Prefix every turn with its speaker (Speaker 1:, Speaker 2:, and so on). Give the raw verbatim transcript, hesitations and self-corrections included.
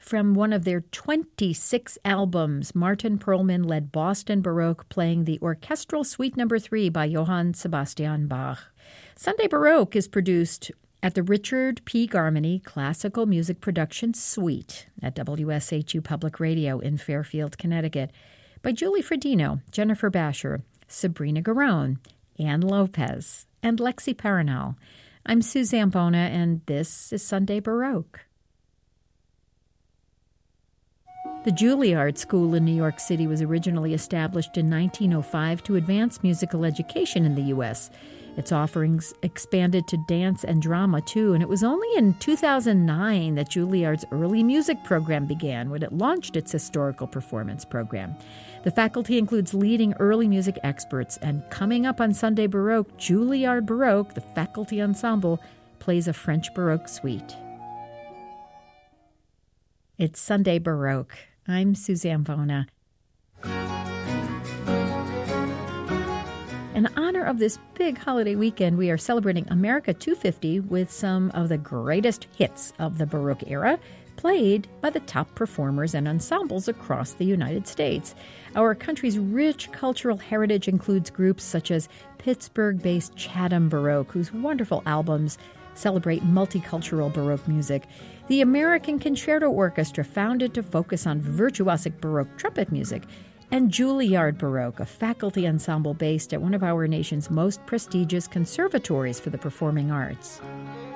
Speaker 1: from one of their twenty-six albums. Martin Perlman led Boston Baroque, playing the Orchestral Suite Number three by Johann Sebastian Bach. Sunday Baroque is produced at the Richard P. Garmany Classical Music Production Suite at W S H U Public Radio in Fairfield, Connecticut, by Julie Fredino, Jennifer Basher, Sabrina Garone, Ann Lopez, and Lexi Paranal. I'm Suzanne Bona, and this is Sunday Baroque. The Juilliard School in New York City was originally established in nineteen oh five to advance musical education in the U S Its offerings expanded to dance and drama, too, and it was only in two thousand nine that Juilliard's early music program began, when it launched its historical performance program. The faculty includes leading early music experts, and coming up on Sunday Baroque, Juilliard Baroque, the faculty ensemble, plays a French Baroque suite. It's Sunday Baroque. I'm Suzanne Bona. In honor of this big holiday weekend, we are celebrating America two fifty with some of the greatest hits of the Baroque era, played by the top performers and ensembles across the United States. Our country's rich cultural heritage includes groups such as Pittsburgh-based Chatham Baroque, whose wonderful albums celebrate multicultural Baroque music. The American Concerto Orchestra, founded to focus on virtuosic Baroque trumpet music. And Juilliard Baroque, a faculty ensemble based at one of our nation's most prestigious conservatories for the performing arts.